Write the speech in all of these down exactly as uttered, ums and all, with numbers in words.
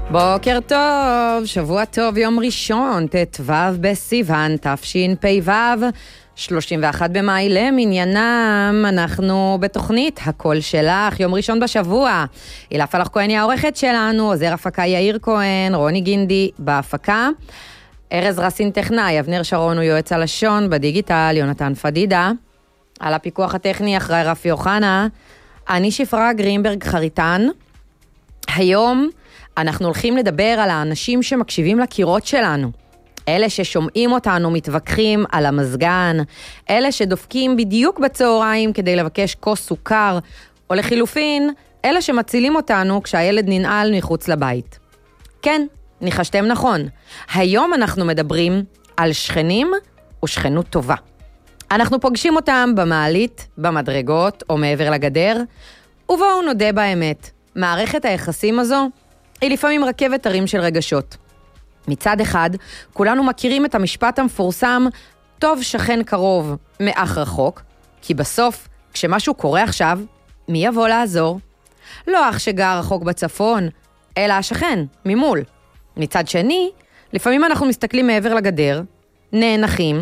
בוקר טוב, שבוע טוב, יום ראשון, ט"ו בסיוון, תשפ"ו, שלושים ואחד במאי למניינם. אנחנו בתוכנית הקול שלך, יום ראשון בשבוע. הילה פלח כהן היא העורכת שלנו, עוזר הפקה יאיר כהן, רוני גינדי בהפקה, ארז רסין טכנאי, אבנר שרון הוא יועץ הלשון בדיגיטל, יונתן פדידה, על הפיקוח הטכני אחראי רפי אוחנה, אני שפרה גרינברג חריטן. היום אנחנו הולכים לדבר על האנשים שמקשיבים לקירות שלנו. אלה ששומעים אותנו מתווכחים על המזגן, אלה שדופקים בדיוק בצהריים כדי לבקש כוס סוכר, או לחילופין, אלה שמצילים אותנו כשהילד ננעל מחוץ לבית. כן, ניחשתם נכון. היום אנחנו מדברים על שכנים ושכנות טובה. אנחנו פוגשים אותם במעלית, במדרגות או מעבר לגדר, ובואו נודה באמת, מערכת היחסים הזו היא לפעמים רכבת הרים של רגשות. מצד אחד, כולנו מכירים את המשפט המפורסם, טוב שכן קרוב מאח רחוק, כי בסוף, כשמשהו קורה עכשיו, מי יבוא לעזור? לא אח שגר רחוק בצפון, אלא השכן, ממול. מצד שני, לפעמים אנחנו מסתכלים מעבר לגדר, נאנחים,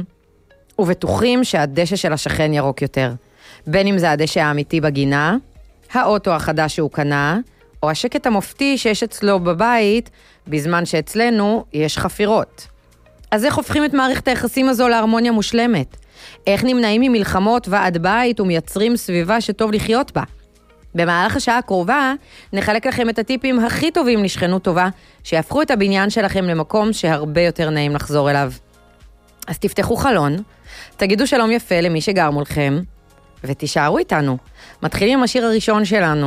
ובטוחים שהדשא של השכן ירוק יותר. בין אם זה הדשא האמיתי בגינה, האוטו החדש שהוא קנה, או השקט המופתי שיש אצלו בבית, בזמן שאצלנו יש חפירות. אז איך הופכים את מערכת היחסים הזו להרמוניה מושלמת? איך נמנעים ממלחמות ועד בית ומייצרים סביבה שטוב לחיות בה? במהלך השעה הקרובה נחלק לכם את הטיפים הכי טובים לשכנות טובה, שיהפכו את הבניין שלכם למקום שהרבה יותר נעים לחזור אליו. אז תפתחו חלון, תגידו שלום יפה למי שגר מולכם, ותישארו איתנו. מתחילים עם השיר הראשון שלנו.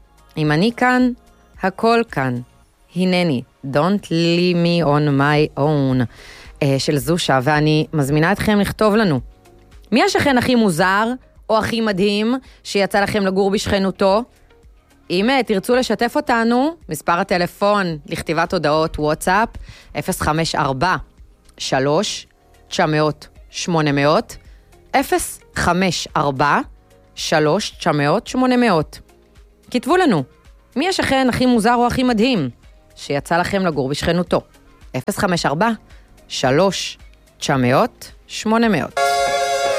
אם אני כאן, הכל כאן. הנני, Don't leave me on my own, של זושה, ואני מזמינה אתכם לכתוב לנו. מי השכן הכי מוזר או הכי מדהים שיצא לכם לגור בשכנותו? אם תרצו לשתף אותנו, מספר הטלפון לכתיבת הודעות וואטסאפ, אפס חמש ארבע שלוש תשע מאות שמונה מאות, אפס חמש ארבע שלוש תשע מאות שמונה מאות. כתבו לנו, מי השכן הכי מוזר או הכי מדהים שיצא לכם לגור בשכנותו? אפס חמש ארבע שלוש תשע מאות שמונה מאות.